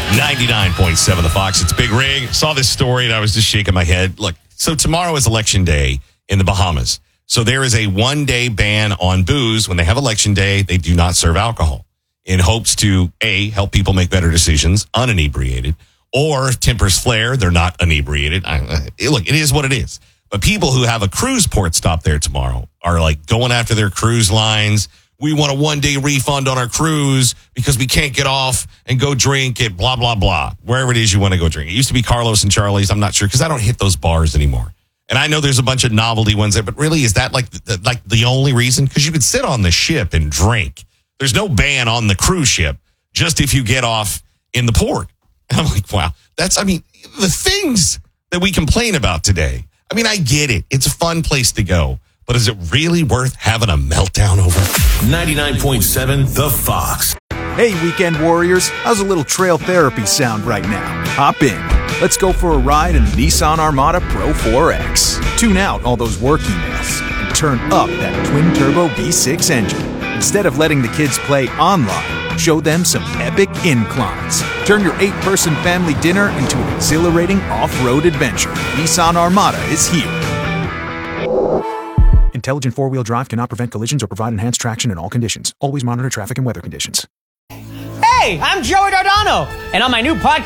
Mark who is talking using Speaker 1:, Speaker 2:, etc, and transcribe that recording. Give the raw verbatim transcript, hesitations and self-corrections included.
Speaker 1: ninety-nine point seven The Fox. It's Big Rig. Saw this story and I was just shaking my head. Look, so tomorrow is election day in the Bahamas. So there is a one-day ban on booze. When they have election day, they do not serve alcohol in hopes to, A, help people make better decisions uninebriated, or tempers flare. They're not inebriated. I, uh, look, it is what it is. But people who have a cruise port stop there tomorrow are like going after their cruise lines. We want a one-day refund on our cruise because we can't get off and go drink at blah, blah, blah, wherever it is you want to go drink. It used to be Carlos and Charlie's. I'm not sure because I don't hit those bars anymore. And I know there's a bunch of novelty ones there, but really, is that like the, like the only reason? Because you could sit on the ship and drink. There's no ban on the cruise ship, just if you get off in the port. And I'm like, wow, that's, I mean, the things that we complain about today. I mean, I get it. It's a fun place to go. But is it really worth having a meltdown over?
Speaker 2: ninety-nine point seven The Fox.
Speaker 3: Hey, weekend warriors. How's a little trail therapy sound right now? Hop in. Let's go for a ride in the Nissan Armada Pro four X. Tune out all those work emails and turn up that twin-turbo V six engine. Instead of letting the kids play online, show them some epic inclines. Turn your eight-person family dinner into an exhilarating off-road adventure. Nissan Armada is here. Intelligent four-wheel drive cannot prevent collisions or provide enhanced traction in all conditions. Always monitor traffic and weather conditions.
Speaker 4: Hey, I'm Joey Dardano, and on my new podcast,